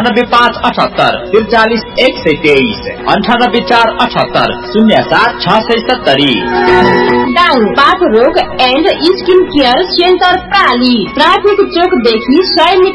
98,578 43,123 98,478 07,670। डाङ बाथ रोग and skin care centre प्राली, traffic चोकदेखि 100 metre